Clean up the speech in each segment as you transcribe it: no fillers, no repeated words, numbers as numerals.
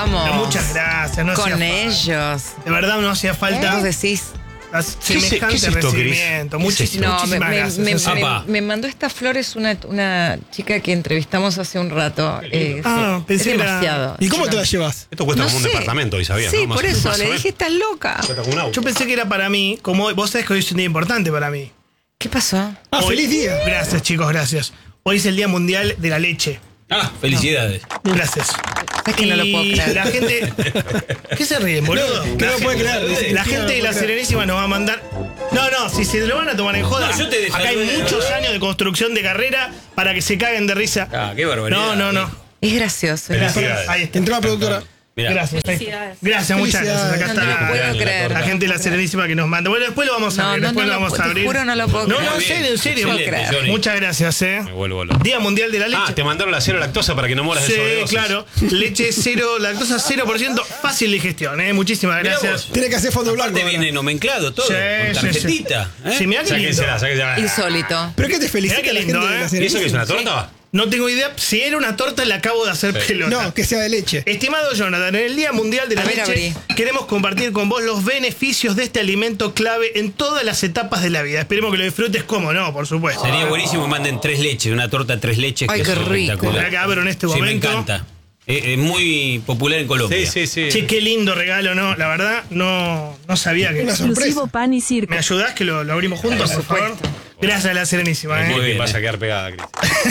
estamos. Muchas gracias. No Con hacía ellos. falta. De verdad no hacía falta Vos decís. semejante ¿Qué es esto, Cris? recibimiento. ¿Qué es esto? No, Muchísimas gracias. me mandó estas flores una chica que entrevistamos hace un rato. Pensé es que era- demasiado. ¿Y cómo te la llevas? Esto cuesta No como un sé. departamento, y sabías, Sí, ¿no? Más por o menos. eso Más o le menos. dije, estás loca. Cuesta como un auto. Yo pensé que era para mí, como vos sabés que hoy es un día importante para mí. ¿Qué pasó? Hoy- ¡Feliz día! Gracias, chicos, gracias. Hoy es el Día Mundial de la Leche. Ah, felicidades. Gracias. Es que no lo puedo creer. La gente. ¿Qué se ríen, boludo? Que no puede creer. La gente de la Serenísima nos va a mandar. No, si se lo van a tomar en joda. No, yo te acá hay desayuno. muchos años de construcción de carrera para que se caguen de risa. Ah, qué barbaridad. No. Es gracioso. Felicidades. Ahí está. Entró la productora. Mirá. Gracias. Gracias, muchas gracias. Acá No te lo está puedo creer. la gente de la Serenísima que nos manda. Bueno, después lo vamos a No, abrir. no, Después no lo lo vamos a puedo- te abrir. juro, no lo puedo No, creer. en serio, en serio. Excelente, Johnny. Muchas gracias, Me vuelvo loco. Día Mundial de la Leche. Ah, te mandaron la cero lactosa para que no mueras de Sí, sobredosis. claro. Leche cero, lactosa 0%, fácil digestión, ¿eh? Muchísimas Mirá gracias. vos. Tiene que hacer fondo blanco. Aparte ahora. viene nomenclado todo, Sí, con sí, tarjetita. sí. ¿eh? Sí, mirá qué lindo. Sáquensela, sáquensela. Insólito. ¿Pero qué te felicita Mirá qué la lindo, gente de la ¿eh? ¿Y eso que es una Serenísima? torta? No tengo idea. Si era una torta, le acabo de hacer pelota. No, que sea de leche. Estimado Jonathan, en el Día Mundial de la A ver, Leche abrí. queremos compartir con vos los beneficios de este alimento clave en todas las etapas de la vida. Esperemos que lo disfrutes como no, por supuesto. Sería buenísimo que manden 3 leches, una torta 3 leches. Ay, que qué es rico. espectacular. Acá abro en este Sí, me momento. encanta. Es muy popular en Colombia. Sí. Che, qué lindo regalo, ¿no? La verdad, no sabía que... Una sorpresa. Exclusivo pan y circo. ¿Me ayudás que lo abrimos juntos, por favor? Gracias a la Serenísima, Muy ¿eh? bien. Vas a quedar pegada, Cris.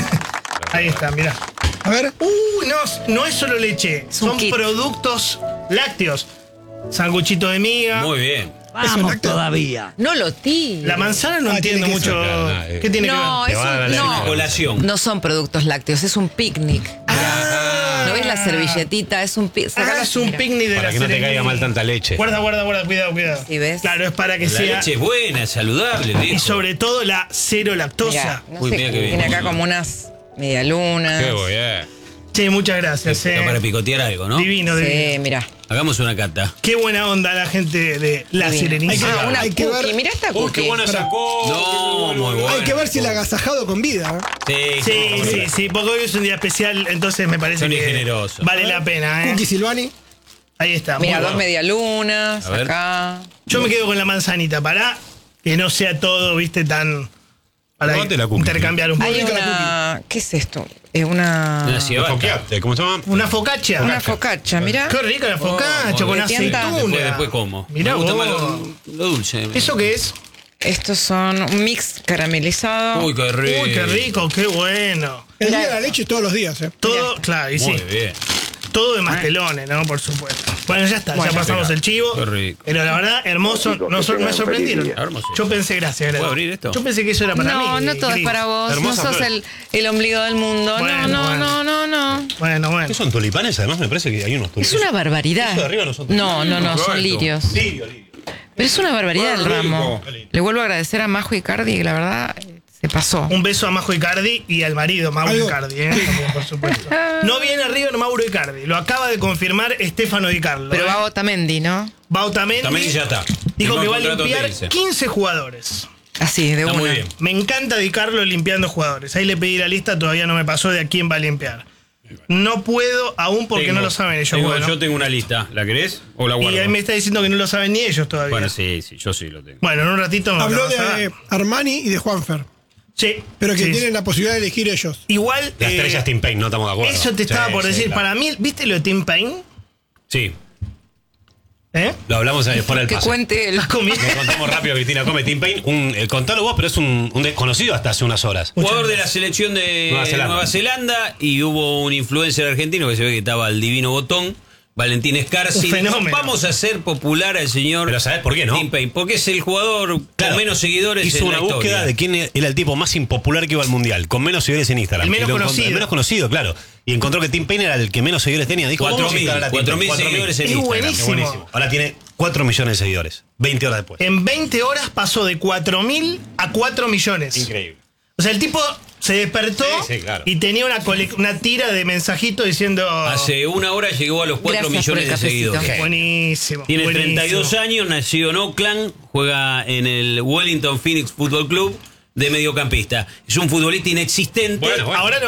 Ahí está, mirá. A ver. No es solo leche, un son kit. productos lácteos. Sanguchito de miga. Muy bien. Vamos todavía. No lo tiro. La manzana no entiendo tiene que mucho. ser, claro, ¿Qué tiene No, que es Te va a dar la no. colación. No son productos lácteos, es un picnic. Ah. ¿No ves la servilletita? Es un ver? Es un picnic de Para la que no te Serenísima. caiga mal tanta leche. Guarda, cuidado. ¿Sí ves? Claro, es para que La sea. leche es buena, es saludable. Y viejo. sobre todo la cero Mirá, lactosa. no Uy, sé, mirá qué bien. tiene acá como unas medialunas. Qué bien. Che, muchas gracias. Está para picotear algo, ¿no? Divino, divino. Sí, mirá. Hagamos una cata. Qué buena onda la gente de la Divino. Serenísima. Hay Una hay que cookie, ver- mirá esta Uy, cookie. qué buena sacó. No, muy bueno. Hay que ver si el agasajado con vida. Sí, porque hoy es un día especial, entonces me parece Son que ingenerosos. vale la pena, ¿eh? Cookie Silvani. Ahí está. Mira, muy dos bueno. medialunas A ver. acá. Yo me quedo con la manzanita para que no sea todo, viste, tan. Para Probate la cookie. intercambiar un poco. Hay rica la una... ¿Qué es esto? Es una... Una Lo ciabatta. foqueaste, ¿cómo se llama? Una focaccia. Una focaccia, mirá. Qué rica la focaccia, con tienta. aceituna. Después como. Mirá Me gusta vos. más lo dulce. ¿Eso qué es? Estos son un mix caramelizado. Uy, qué rico. Uy, qué rico, qué bueno. El día de la leche todos los días. Todo, claro, y sí. Muy bien. Todo de mastelones, ¿no? Por supuesto. Bueno, ya está, Bueno, ya pasamos qué el chivo. qué rico. Pero la verdad, hermoso. Me sorprendieron. Hermoso. Yo pensé, gracias. ¿Puedo abrir esto? Yo pensé que eso era para mí. No, no todo es Cris. para vos. Hermosa no sos flor. el ombligo del mundo. Bueno, no, bueno. no. Bueno. ¿Qué son tulipanes? Además me parece que hay unos Es tulipanes. una barbaridad. Eso de arriba no son No, son Roberto. lirios. Lirio. Pero es una barbaridad el ramo. Le vuelvo a agradecer a Majo Icardi, que la verdad se pasó. Un beso a Majo Icardi y al marido, Mauro Algo- Icardi, también, por supuesto. No viene arriba en Mauro Icardi, lo acaba de confirmar Stefano Di Carlo. Pero va Otamendi, ¿no? Bautamendi También ya está. dijo Firmó que el va a contrato limpiar Telce. 15 jugadores. Así, de Está una. muy bien. Me encanta Di Carlo limpiando jugadores. Ahí le pedí la lista, todavía no me pasó de a quién va a limpiar. No puedo aún porque no lo saben ellos. Bueno. Yo tengo una lista. ¿La querés o la Y guardo? ahí me está diciendo que no lo saben ni ellos todavía. Bueno, sí, yo sí lo tengo. Bueno, en un ratito me Habló lo vas a de dar. Armani y de Juanfer. Sí. Pero que sí, tienen sí. la posibilidad de elegir ellos. Igual. La estrella es Tim Payne, no estamos de acuerdo. Eso te estaba Sí, por sí, decir. claro. Para mí, ¿viste lo de Tim Payne? Sí, ¿Eh? Lo hablamos después del Que pase. cuente el... ¿Has comido? Lo contamos rápido, Cristina. Come Tim Payne. Contalo vos, pero es un desconocido hasta hace unas horas. jugador de la selección de Nueva Zelanda y hubo un influencer argentino que se ve que estaba al divino botón, Valentín Escarci. Un fenómeno. Vamos a hacer popular al señor Pero ¿sabés por qué, no? Tim Payne, porque es el jugador Claro. con menos seguidores Hizo en una la historia. búsqueda de quién era el tipo más impopular que iba al mundial, con menos seguidores en Instagram. El menos Y lo encontró- conocido. El menos conocido, claro. Y encontró que Tim Payne era el que menos seguidores tenía. Dijo, 4.000, vamos a instalar a Tim Payne. 4.000 seguidores en Es Instagram. buenísimo. Buenísimo. Ahora tiene 4 millones de seguidores. 20 horas después. En 20 horas pasó de 4.000 a 4 millones. Increíble. O sea, el tipo se despertó Sí, claro. y tenía una tira de mensajitos diciendo. Hace una hora llegó a los 4 Gracias por millones el de cafecito. seguidores. Buenísimo. Tiene buenísimo. 32 años, nació en Oakland, juega en el Wellington Phoenix Football Club de mediocampista. Es un futbolista inexistente. Bueno. Ahora no.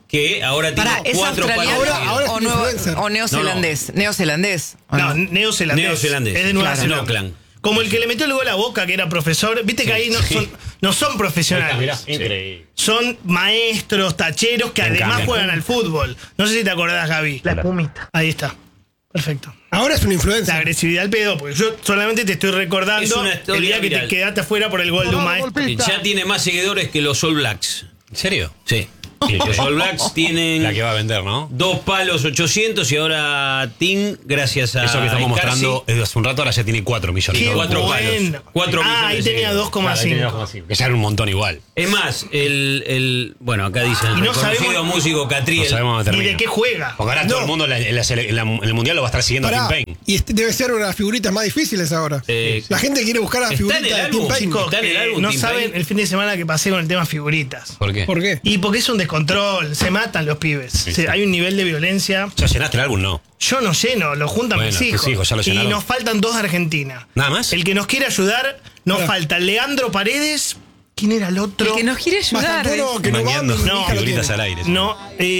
que ahora tiene ¿Es 4 australiano palos. Ahora es o, un influencer. o neozelandés? ¿Neozelandés? ¿o No, no? neozelandés. Es de Nueva Claro. Zelanda. Auckland. Como el que le metió el gol a Boca, que era profesor. Viste que ahí no son profesionales. Increíble. Son maestros, tacheros, que además encanta. juegan al fútbol. No sé si te acordás, Gaby. La espumita. Ahí está. Perfecto. Ahora es un La influencer. agresividad al pedo, porque yo solamente te estoy Es recordando una el historia día que viral. te quedaste afuera por el gol de un maestro. Ya tiene más seguidores que los All Blacks. ¿En serio? Sí. Los All Blacks tienen La que va a vender, ¿no? 2 palos 800 y ahora Tim, gracias a Eso que estamos Icardi, mostrando hace un rato, ahora ya tiene 4 millones. Qué 4 bueno. palos. 4 millones ahí de tenía seguidores. 2,5. Que ya era un montón igual. Es más, bueno, acá dice el Y no reconocido sabemos- músico No Catriel. sabemos dónde Ni termina. de qué juega. Porque ahora todo el mundo en el mundial lo va a estar siguiendo a Pará, Tim Payne. y debe ser una de las figuritas más difíciles ahora. Sí. La gente quiere buscar a la Está en figurita el de Tim álbum, Payne. chicos. Chicos, Está en el álbum, no Tim saben Payne. el fin de semana que pasé con el tema figuritas. ¿Por qué? ¿Por qué? Y porque es un descontrol, se matan los pibes. Hay un nivel de violencia. ¿Ya llenaste el álbum? No. Yo no lleno, lo juntan Bueno, mis hijos. tus hijos ya lo y llenaron. nos faltan 2 de Argentina. ¿Nada más? El que nos quiere ayudar, nos Claro. falta Leandro Paredes. ¿Quién era el otro? El que nos quiere ayudar. Mastantuono, que no va, Mangueando mi hija lo figuritas tiene. al aire. No,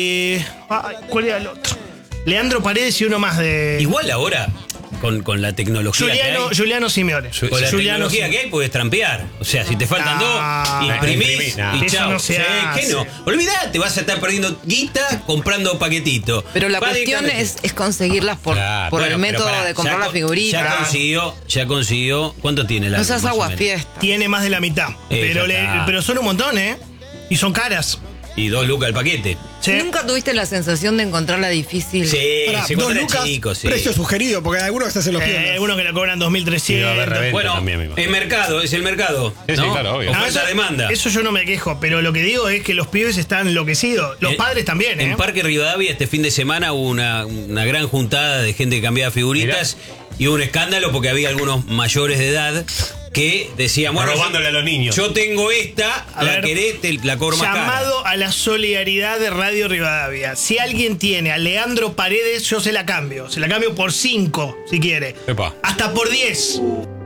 ¿cuál era el otro? Leandro Paredes y uno más de. Igual ahora, con la tecnología que hay, Juliano Simeone. con la Juliano tecnología que hay, puedes trampear. O sea, si te faltan Ah, 2, imprimís imprimí, nah. y Eso chao. no se Sí, hace. ¿qué no? Olvidate, vas a estar perdiendo guita comprando paquetito. Pero la Va cuestión directamente. es conseguirlas por Claro. el Bueno, pero método pará, de comprar ya la con- figurita. Ya consiguió. ¿Cuánto tiene la No seas más o agua menos? fiesta. Tiene más de la mitad. Ya está. Pero son un montón, ¿eh? Y son caras. Y 2 lucas el paquete. ¿Sí? ¿Nunca tuviste la sensación de encontrarla difícil? Sí, Pará, sí, 2 cuando era lucas, chico, sí. precio sugerido, porque hay algunos que se hacen los piernas. Uno que le cobran Sí, va a haber 2.300. reventa Bueno, también, me imagino. el mercado, es el mercado. Sí, sí, ¿no? claro, obvio. Ah, Oferta, demanda. Eso yo no me quejo, pero lo que digo es que los pibes están enloquecidos. Los padres también, ¿eh? En Parque Rivadavia este fin de semana hubo una gran juntada de gente que cambiaba figuritas y hubo un escándalo porque había algunos mayores de edad que decían, bueno, Robándole a los niños. yo tengo esta, A la ver, querés, te la cobro más cara. Llamado a la solidaridad de Radio Rivadavia. Si alguien tiene a Leandro Paredes, yo se la cambio. Se la cambio por 5, si quiere. Epa. Hasta por 10.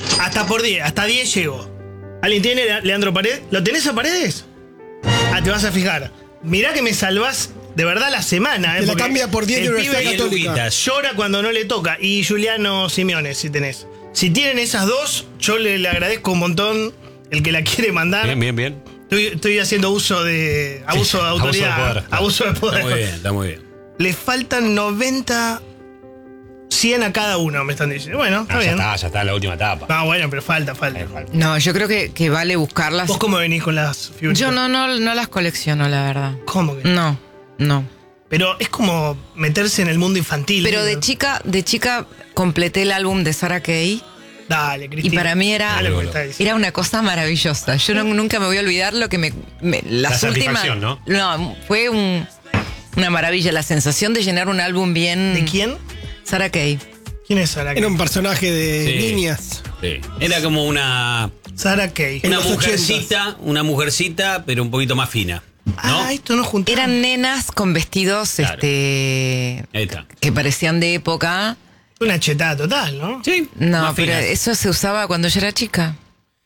Hasta 10 llego. ¿Alguien tiene a Leandro Paredes? ¿Lo tenés a Paredes? Ah, te vas a fijar. Mirá que me salvás de verdad la semana, ¿eh? Te la Porque cambia por 10 el de Universidad pibe Católica. luquitas. llora cuando no le toca. Y Juliano Simeone, si tenés. Si tienen esas 2, yo le agradezco un montón el que la quiere mandar. Bien, bien, bien. Estoy haciendo uso de abuso de abuso de autoridad, poder. abuso de Está muy poder. bien, está muy bien. Le faltan 90, 100 a cada uno, me están diciendo. Bueno, está Ah, bien. ya está en la última etapa. Ah, bueno, pero falta. No, yo creo que vale buscarlas. ¿Vos cómo venís con las figuritas? Yo no las colecciono, la verdad. ¿Cómo que? No. Pero es como meterse en el mundo infantil. Pero ¿no? de chica completé el álbum de Sarah Kay Dale, y Cristina. para mí era una cosa maravillosa. Yo nunca me voy a olvidar lo que las últimas. satisfacción, ¿no? No, fue una maravilla la sensación de llenar un álbum bien. ¿De quién? Sarah Kay. ¿Quién es Sarah Kay? Era un personaje de Sí. niñas. Sí. Era como una Sarah Kay. En los una mujercita, pero un poquito más fina. ¿no? Ah, esto no juntaba. Eran nenas con vestidos Claro. Ahí está. que parecían de época. Una chetada total, ¿no? Sí, No, más pero finas. eso se usaba cuando yo era chica.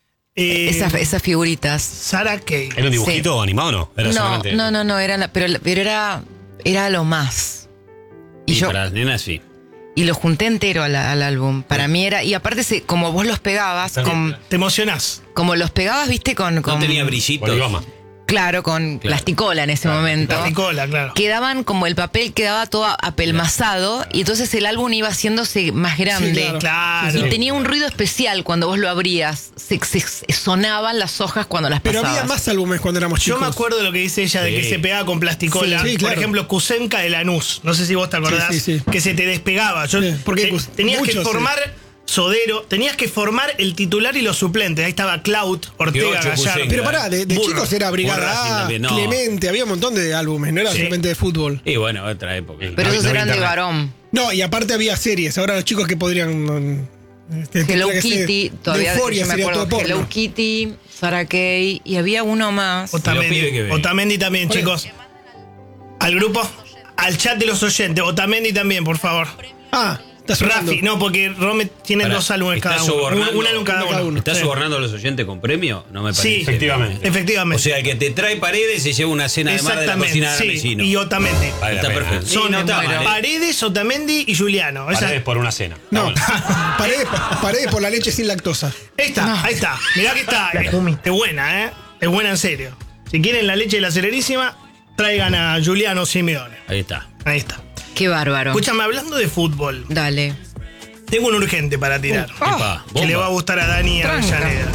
Esas figuritas. Sarah Kay. ¿Era un dibujito animado o no? Era No, solamente- no, pero era lo más. Y Sí, yo para las nenas sí. y lo junté entero al álbum. Para mí era, y aparte como vos los pegabas, Te emocionás. como los pegabas, viste, con No tenía brillitos. Poligoma. claro, con plasticola en ese momento. Plasticola, claro. Quedaban como el papel quedaba todo apelmazado y entonces el álbum iba haciéndose más grande. Sí, Claro. Y tenía un ruido especial cuando vos lo abrías. Se sonaban las hojas cuando las Pero pasabas. había más álbumes cuando éramos Yo chicos. me acuerdo de lo que dice ella de que Sí. se pegaba con plasticola. Sí, claro. Por ejemplo, Kusenka de Lanús. No sé si vos te acordás. Sí, sí, sí. Que se te despegaba. Sí, porque tenías que muchos, formar Sodero. Tenías que formar el titular y los suplentes. Ahí estaba Cloud, Ortega, ocho, Gallardo. Kusenka. Pero pará, de Burro. chicos era Racing Brigada A, también, no. Clemente, había un montón de álbumes, no era Sí. solamente de fútbol. Y bueno, otra época. Pero esos No había eran de internet. varón. No, y aparte había series, ahora los chicos que podrían... Hello tendría que ser Kitty, de todavía Euphoria yo me sería acuerdo. todo porno. Hello Kitty, Sarah Kay y había uno más. Los pibes que Otamendi. ven. Otamendi también, Oye. chicos. Al grupo, al chat de los oyentes. Otamendi también, por favor. Ah, Rafi, no, porque Rome tiene Pará, 2 álbumes ¿está cada uno. sobornando? Un álbum cada uno. ¿Estás Sí. sobornando a los oyentes con premio? No me parece. Sí, Efectivamente. Efectivamente. O sea, el que te trae Paredes se lleva una cena de mar de la cocina de sí. vecino. Y Otamendi. Vale la Está pena. perfecto. Son no está mal, ¿eh? Paredes, Otamendi y Juliano. Esa- Paredes por una cena. No, Ah, paredes por la leche sin lactosa. ahí está. Mirá que está. Es buena, ¿eh? Es buena en serio. Si quieren la leche de la Serenísima, traigan a Juliano Simeone. Ahí está. Ahí está. Qué bárbaro. Escúchame, hablando de fútbol, Dale. tengo un urgente para tirar. Epa, Que le bomba. va a gustar a Dani y a Tranca. Avellaneda.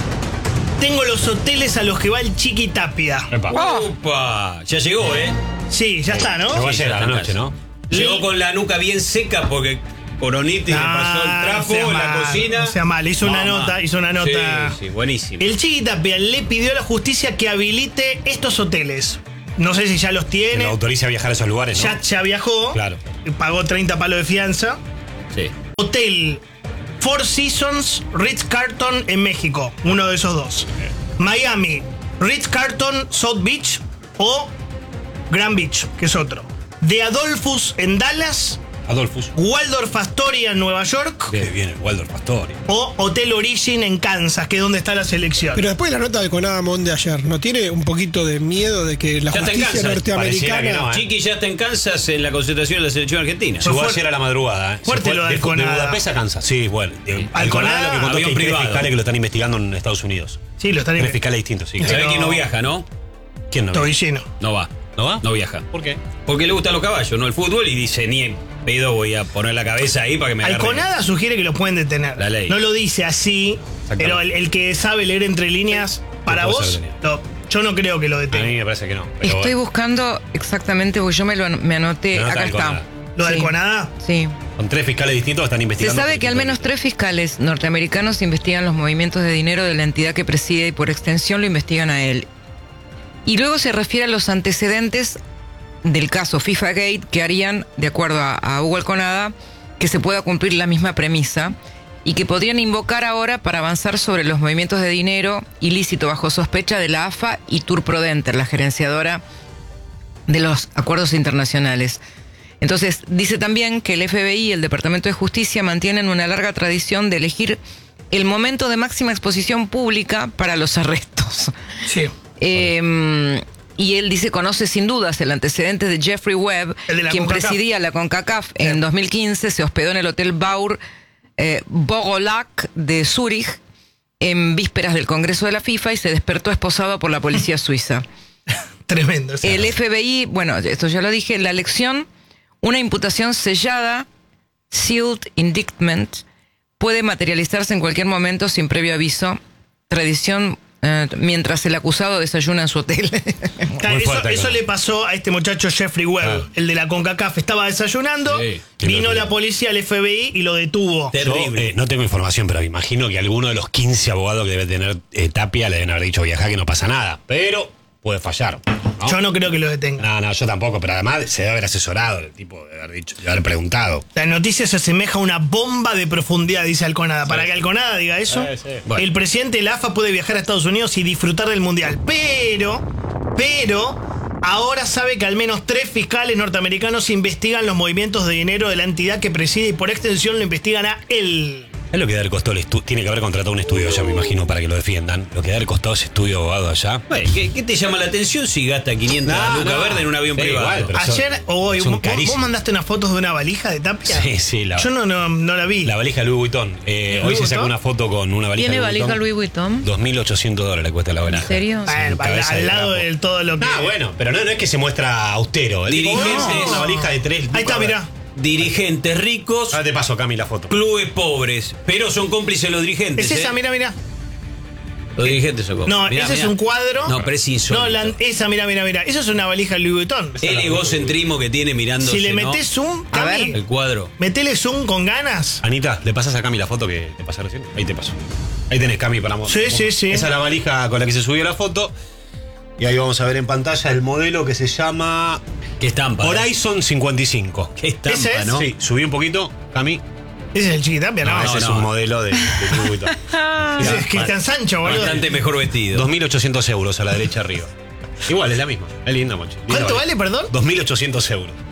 Tengo los hoteles a los que va el Chiqui Tapia. Epa. ¡Opa! Ya llegó, ¿eh? Sí, ya está, ¿no? Llegó Sí, ayer ya a la está noche, en ¿no? Llegó con la nuca bien seca porque Coroniti le pasó el trapo en la cocina. No sea mal, hizo una nota. Sí, sí, buenísimo. El Chiqui Tapia le pidió a la justicia que habilite estos hoteles. No sé si ya los Que tiene. lo autorice a viajar a esos lugares, ¿no? Ya viajó. Claro. Pagó 30 palos de fianza. Sí. Hotel Four Seasons Ritz-Carlton en México. Uno de esos dos. Miami Ritz-Carlton South Beach o Grand Beach, que es otro. The Adolphus en Dallas. Adolfus. Waldorf Astoria en Nueva York. Que viene el Waldorf Astoria. O Hotel Origin en Kansas, que es donde está la selección. Pero después de la nota del Conadamón de ayer, ¿no tiene un poquito de miedo de que la Ya está en justicia Kansas. Pareciera que norteamericana... no, ¿eh? Chiqui ya está en Kansas en la concentración de la selección argentina. Fue Llegó fuerte. ayer a la madrugada, ¿eh? Fuerte Se fue lo de de Alconada. Budapest a Kansas. Sí, bueno. Alconada, Alconada lo que contó es que avión hay 3 privado. fiscales que lo están investigando en Estados Unidos. Sí, lo están 3 fiscales distintos, sí. ¿Sabe Pero- quién no viaja, no? ¿Quién no? Tobillino. No va. ¿No va? No viaja. ¿Por qué? Porque le gustan los caballos, no el fútbol, y dice, ni en pedo voy a poner la cabeza ahí para que me agarren. Alconada sugiere que los pueden detener. La ley. No lo dice así, Exactamente. pero el que sabe leer entre líneas, para puede vos, ser detenido. yo no creo que lo A detenga. mí me parece que no. Pero Estoy bueno, buscando exactamente, porque yo me anoté. Se nota Acá Alconada. está. ¿Lo de Sí. Alconada? Sí. Son 3 fiscales distintos que están Se investigando. sabe que al menos 3 fiscales norteamericanos investigan los movimientos de dinero de la entidad que preside y por extensión lo investigan a él. Y luego se refiere a los antecedentes del caso FIFA Gate que harían, de acuerdo a Hugo Alconada, que se pueda cumplir la misma premisa y que podrían invocar ahora para avanzar sobre los movimientos de dinero ilícito bajo sospecha de la AFA y Tour Prodenter, la gerenciadora de los acuerdos internacionales. Entonces, dice también que el FBI y el Departamento de Justicia mantienen una larga tradición de elegir el momento de máxima exposición pública para los arrestos. Sí. Y él dice, conoce sin dudas el antecedente de Jeffrey Webb, El de la quien CONCACAF. presidía la CONCACAF en 2015, se hospedó en el Hotel Baur Bogolac de Zúrich en vísperas del Congreso de la FIFA y se despertó esposado por la policía suiza. Tremendo. sí. El FBI, bueno, esto ya lo dije, la elección, una imputación sellada, sealed indictment, puede materializarse en cualquier momento sin previo aviso. Tradición mientras el acusado desayuna en su hotel. Claro, Muy fuerte, eso claro. le pasó a este muchacho Jeffrey Webb, Claro. el de la CONCACAF. Estaba desayunando, Sí. vino la policía, el FBI y lo detuvo. Yo, Terrible. no tengo información, pero me imagino que alguno de los 15 abogados que debe tener Tapia le deben haber dicho viajar que no pasa nada. Pero puede fallar. ¿no? Yo no creo que lo detenga. No, yo tampoco, pero además se debe haber asesorado el tipo, de haber dicho, de haber preguntado. La noticia se asemeja a una bomba de profundidad, dice Alconada. Para que Alconada diga eso, Sí. Bueno. el presidente de la AFA puede viajar a Estados Unidos y disfrutar del Mundial. Pero, ahora sabe que al menos 3 fiscales norteamericanos investigan los movimientos de dinero de la entidad que preside y por extensión lo investigan a él. Es lo que debe haber costado el estudio. Tiene que haber contratado un estudio allá, me imagino, para que lo defiendan. Lo que debe haber costado ese estudio de abogado allá. Bueno, ¿qué te llama la atención si gasta 500 lucas verdes en un avión Sí, privado? igual, pero Ayer o hoy, son vos carísimos. mandaste unas fotos de una valija de Tapia. Sí, Yo no la vi. La valija Louis Vuitton. Hoy se sacó Vuitton? una foto con una valija ¿Tiene Louis valija Vuitton. Louis Vuitton? $2.800 cuesta la valija. ¿En serio? Bueno, cabeza de al lado trapo. de todo lo que. Ah, bueno, pero no es que se muestra austero. El tipo, Dirigentes. Una valija de 3. Ahí está, mirá. Dirigentes ricos, Ahora te paso, Cami, la foto. clubes pobres, pero son cómplices los dirigentes. Es esa, ¿eh? mira. Los dirigentes son cómplices. No, Mirá, ese mirá. es un cuadro. No, pero es insólito. No, esa, mira. Eso es una valija Louis Vuitton. El egocentrismo que tiene mirándose, Si le ¿no? metés zoom, A ver. Cami, El cuadro. metele zoom con ganas. Anita, ¿le pasas a Cami la foto que te pasé recién? Ahí te paso. Ahí tenés, Cami, para mostrar. Sí. Esa es la valija con la que se subió la foto. Y ahí vamos a ver en pantalla el modelo que se llama Qué estampa. Horizon 55. Qué estampa, ¿Ese es? ¿no? Sí, subí un poquito, Cami. Ese es el Chiquitapia, ¿no? Ese es un modelo de Louis Vuitton. Ese es Cristian Sancho, boludo. Bastante mejor vestido. 2.800 euros a la derecha arriba. Igual, es la misma. Es linda, Mochi. Linda ¿Cuánto valija. vale, perdón? 2.800 euros.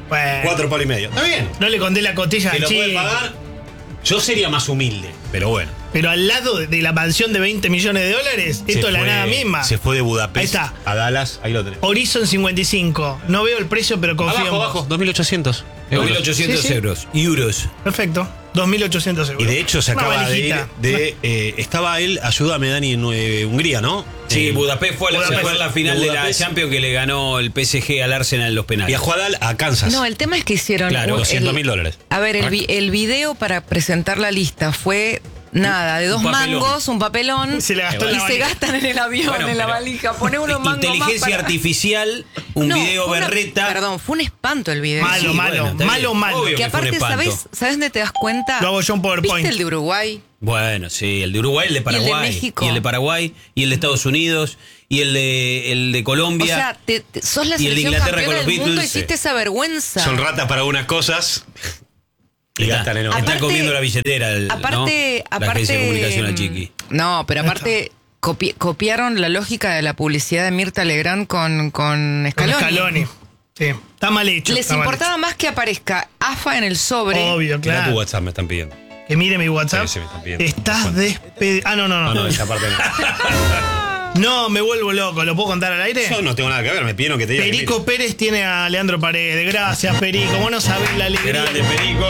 Bueno, 4 palos y medio. Está bien. no le conté la costilla Si al lo puede chico. pagar, yo sería más humilde, pero bueno. Pero al lado de la mansión de 20 millones de dólares, esto es la nada misma. Se fue de Budapest Ahí está. a Dallas, ahí lo tenés. Horizon 55. No veo el precio, pero confío en vos. 2.800. 2.800 Sí, sí. euros. Perfecto. 2.800 euros. Y de hecho se Una acaba de ir valijita. estaba él, ayúdame Dani, en Hungría, ¿no? Sí, Budapest fue la final de la Budapest. Champions que le ganó el PSG al Arsenal en los penales. Viajó a Kansas. No, el tema es que hicieron. Claro, $200.000. A ver, el video para presentar la lista fue nada, de 2 Un papelón. mangos, un papelón. Se le gastó y la se valija. gastan en el avión, Bueno, en la pero- valija. Pone unos mangos Inteligencia más para- artificial, un No, video fue una- berreta. Perdón, fue un espanto el video. Malo, Sí, malo, bueno, está malo, bien. malo. Obvio. Que que fue un aparte, espanto. ¿sabes dónde te das cuenta? Lo hago yo en PowerPoint. ¿Viste el de Uruguay? Bueno, sí, el de Uruguay, el de el de Paraguay, México. y el de Paraguay, y el de Estados Unidos, y el de O Colombia. sea, sos la Y el de selección Inglaterra campeona con los del mundo, Beatles, hiciste esa vergüenza. Son ratas para unas cosas y gastan en otras. Está Aparte- comiendo la billetera, Aparte, ¿no? La agencia de comunicación al mm, Chiqui. No, pero aparte copiaron la lógica de la publicidad de Mirta Legrand con Con Scaloni. Scaloni. Sí. Está mal hecho. Les está mal importaba más que aparezca AFA en el sobre. hecho. Obvio, Mira tu claro. WhatsApp, me están pidiendo. Que mire mi WhatsApp. Sí, sí, me están pidiendo. Estás despedido. Ah, no, no, no. No, esa parte no. No, me vuelvo loco. ¿Lo puedo contar al aire? Yo no tengo nada que ver, me pidieron que te diga. que Perico Pérez tiene a Leandro Paredes. Gracias, Perico. Vos no sabés la alegría. Grande, Perico.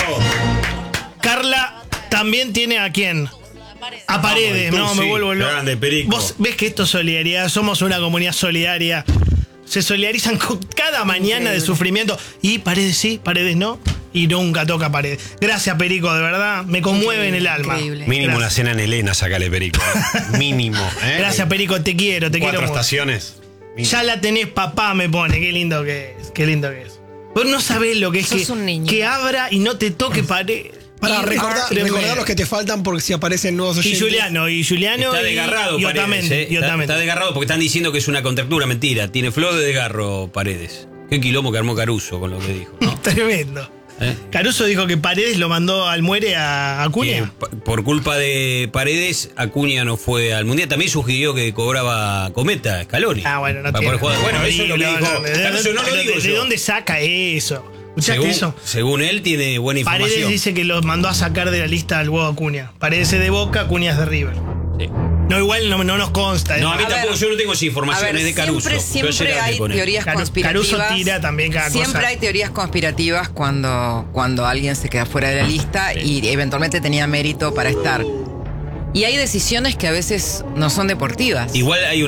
Carla también tiene a quién. A Paredes. Vamos, No, tú me sí. vuelvo loco. Grande, Perico. Vos ves que esto es solidaridad. Somos una comunidad solidaria. Se solidarizan con cada mañana de sufrimiento. Y Paredes sí, Paredes no. Y nunca toca Paredes. Gracias, Perico, de verdad. Me conmueve en el alma. Increíble. Mínimo una Gracias. cena en Elena, sacale, Perico. Mínimo. Gracias, Perico. Te quiero, te 4 quiero mucho. estaciones. Ya la tenés, papá, me pone. Qué lindo que es. Qué lindo que es. Vos no sabés lo que es Sos un niño. que abra y no te toque Paredes. Para recordar Tremendo. los que te faltan porque si aparecen nuevos Y oyentes. Juliano, Está desgarrado y Paredes. Otamendi, y Está Otamendi. desgarrado porque están diciendo que es una contractura, mentira. Tiene flor de desgarro Paredes. Qué quilombo que armó Caruso con lo que dijo, ¿no? Tremendo. ¿Eh? Caruso dijo que Paredes lo mandó al muere a Que Acuña. por culpa de Paredes, Acuña no fue al Mundial. También sugirió que cobraba Cometa, Scaloni. Ah, bueno, no para tiene. poder jugar. Bueno, eso es lo que No, dijo. no, Caruso, no lo digo ¿De yo. dónde saca eso? ¿Escuchaste Según, eso? según él, tiene buena Paredes información. dice que los mandó a sacar de la lista al huevo Acuña. Paredes es de Boca, Acuña es de River. Sí. No, igual no nos consta. No, a mí A tampoco, ver, yo no tengo esa A información, ver, es de Caruso. siempre Yo ayer hablé hay con él. teorías Caruso conspirativas. tira también cada Siempre cosa. hay teorías conspirativas cuando alguien se queda fuera de la lista y eventualmente tenía mérito para estar. Y hay decisiones que a veces no son deportivas. Igual hay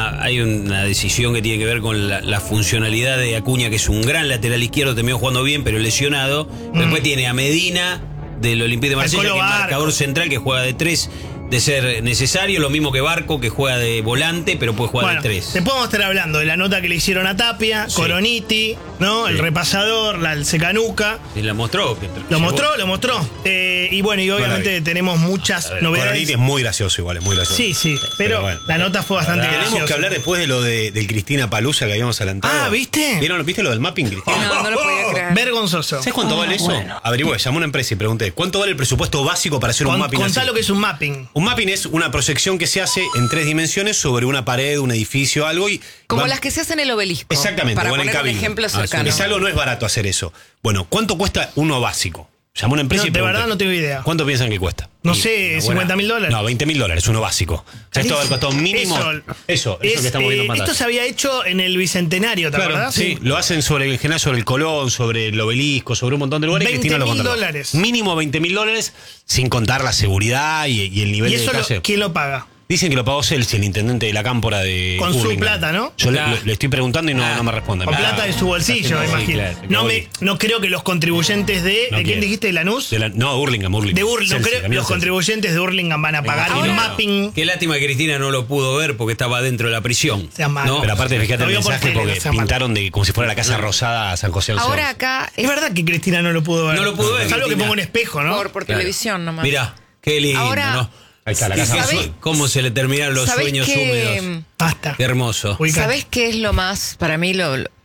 una decisión que tiene que ver con la funcionalidad de Acuña, que es un gran lateral izquierdo, terminó jugando bien, pero lesionado. Después tiene a Medina del Olympique de Marsella, que Colo es Barco. marcador central, que juega de 3 de ser necesario. Lo mismo que Barco, que juega de volante, pero puede jugar Bueno, de 3. te podemos estar hablando de la nota que le hicieron a Tapia, Sí. Coroniti, ¿no? El Sí. repasador, el Secanuca. Y la mostró. que Lo llegó. mostró. Y bueno, y obviamente tenemos muchas novedades. Coroniti es muy gracioso igual, es muy gracioso. Sí, sí, pero bueno. la nota fue bastante Tenemos graciosa. que hablar después de lo del Cristina Palusa que habíamos adelantado. Ah, ¿viste? ¿Viste lo del mapping, Cristina? No lo podía creer. Vergonzoso. ¿Sabes cuánto vale eso? Averigüé, llamé a una empresa y pregunté, ¿cuánto vale el presupuesto básico para hacer un mapping Contá así? lo que es un mapping. Un mapping es una proyección que se hace en 3 dimensiones sobre una pared, un edificio, algo y... Como va- las que se hacen en el obelisco. Exactamente, Para o en el poner un Cabildo. ejemplo cercano. Es algo, no es barato hacer eso. Bueno, ¿cuánto cuesta uno básico? Llamó a una empresa No, y de pregunté, verdad no tengo idea. ¿cuánto piensan que cuesta? No Y sé, una buena- $50.000. No, $20.000, uno básico. O sea, esto va a haber costado mínimo... Eso que estamos viendo en pantalla. Esto se había hecho en el Bicentenario, ¿te Claro, acordás? sí, lo hacen sobre el general, sobre el Colón, sobre el obelisco, sobre un montón de lugares. y Cristina lo contrató. $20.000. Mínimo $20.000, sin contar la seguridad y el nivel ¿Y de eso detalle. quién lo paga? Dicen que lo pagó Celsi, el intendente de la cámpora de Con su Hurlingham. plata, ¿no? Yo Claro. le estoy preguntando y no me responden. Con plata de su bolsillo, me sí, imagino. claro, No creo que los contribuyentes de... No ¿De quién quiere. dijiste? ¿De Lanús? No, Hurlingham. De Hurlingham. No Celsi, creo que amigo los Celsi. contribuyentes de Hurlingham van a pagar el Ahora- mapping. Qué lástima que Cristina no lo pudo ver porque estaba dentro de la prisión. Seas malo. ¿no? Pero aparte, fíjate Lo el vio por mensaje tele, porque no sea malo. pintaron como si fuera la Casa Rosada a San José del Sur. Ahora acá Es verdad que Cristina no lo pudo ver. No lo pudo ver, Salvo que Cristina. ponga un espejo, ¿no? por televisión nomás. Mirá, qué lindo, Ahora- ¿no? Ahí está la Casa Qué- ¿Sabés? ¿Cómo se le terminaron los ¿Sabés sueños qué? húmedos? Basta. Qué hermoso. Ubicate. ¿Sabés qué es lo más, para mí,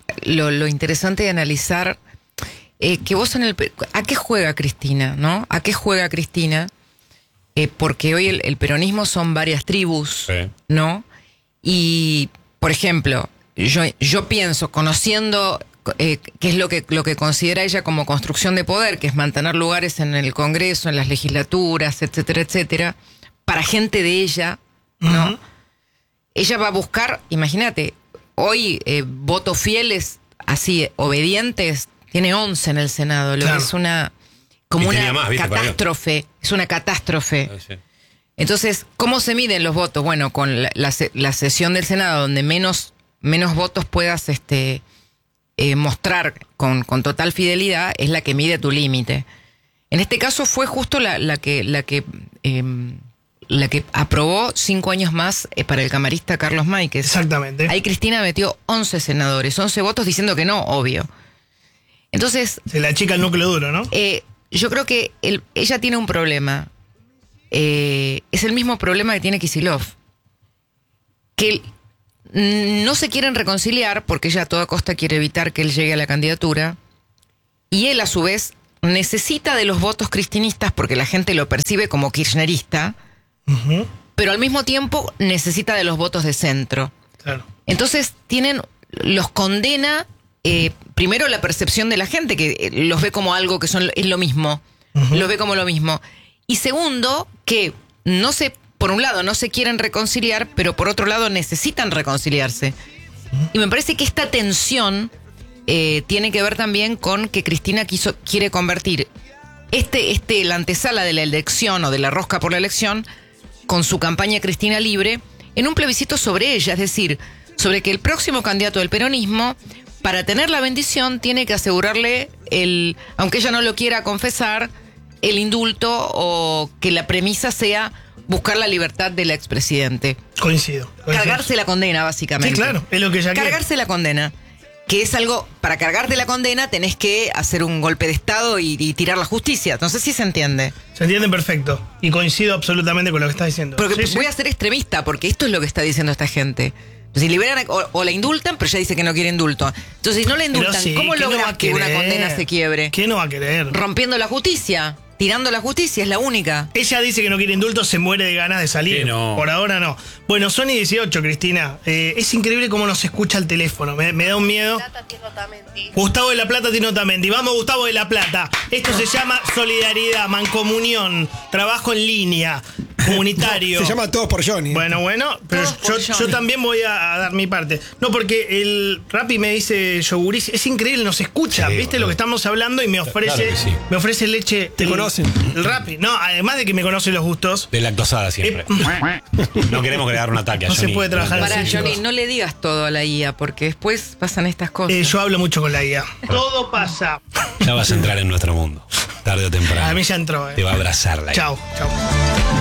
lo interesante de analizar? Que vos ¿a qué juega Cristina, no? ¿A qué juega Cristina? Porque hoy el peronismo son varias tribus, Sí. ¿no? Y, por ejemplo, yo pienso, conociendo que es lo que considera ella como construcción de poder, que es mantener lugares en el Congreso, en las legislaturas, etcétera, etcétera, para gente de ella, ¿no? Ujú. Ella va a buscar, imagínate, hoy votos fieles, así, obedientes, tiene 11 en el Senado, lo Claro. que es como Y una tenía más, ¿viste? catástrofe, es una catástrofe. Sí. Entonces, ¿cómo se miden los votos? Bueno, con la sesión del Senado donde menos votos puedas mostrar con total fidelidad es la que mide tu límite. En este caso fue justo la que aprobó 5 años más para el camarista Carlos Máquez. Exactamente. Ahí Cristina metió 11 senadores, 11 votos diciendo que no, obvio. Entonces, Se le achica el núcleo duro, ¿no? yo creo que ella tiene un problema. Es el mismo problema que tiene Kicillof. Que no se quieren reconciliar porque ella a toda costa quiere evitar que él llegue a la candidatura. Y él, a su vez, necesita de los votos cristinistas porque la gente lo percibe como kirchnerista, Ujú. pero al mismo tiempo necesita de los votos de centro. Claro. Entonces los condena, primero la percepción de la gente, que los ve como algo que es lo mismo, los ve como lo mismo. Y segundo, que por un lado no se quieren reconciliar, pero por otro lado necesitan reconciliarse. Y me parece que esta tensión tiene que ver también con que Cristina quiere convertir la antesala de la elección o de la rosca por la elección, con su campaña Cristina Libre, en un plebiscito sobre ella, es decir, sobre que el próximo candidato del peronismo, para tener la bendición, tiene que asegurarle aunque ella no lo quiera confesar, el indulto, o que la premisa sea buscar la libertad del expresidente. Coincido. Cargarse la condena, básicamente. Sí, claro, es lo que ella quiere. Cargarse la condena. Que es algo, para cargarte la condena tenés que hacer un golpe de Estado y tirar la justicia. No sé si se entiende. Se entiende perfecto. Y coincido absolutamente con lo que estás diciendo. Porque Sí, sí. voy a ser extremista, porque esto es lo que está diciendo esta gente. Si liberan o la indultan, pero ella dice que no quiere indulto. Entonces, si no la Pero indultan, sí, ¿cómo ¿qué no va logras a que una querer? condena se quiebre? ¿Qué no va a querer? Rompiendo la justicia, tirando la justicia, es la única. Ella dice que no quiere indulto, se muere de ganas de salir. Que no. Por ahora no. Bueno, Sony 18, Cristina. Es increíble cómo nos escucha el teléfono. Me da un miedo. Gustavo de la Plata tiene Otamendi. Vamos, Gustavo de la Plata. Esto se llama solidaridad, mancomunión, trabajo en línea, comunitario. Se llama Todos por Johnny. Bueno, pero Todos por yo Johnny. también voy a dar mi parte. No, porque el Rappi me dice yoguris, es increíble, nos escucha, Sí, ¿viste boludo. lo que estamos hablando? Y me ofrece, Claro que sí. me ofrece leche. Te conocen. El Rappi. No, además de que me conoce los gustos. De lactosada siempre. No queremos crear un ataque a No se Johnny. puede trabajar Para sí, Johnny, chicos. no le digas todo a la IA, porque después pasan estas cosas. Yo hablo mucho con la IA. Todo pasa. Ya vas a entrar en nuestro mundo. Tarde o temprano. A mí ya entró. Te va a abrazar la Chao, chao.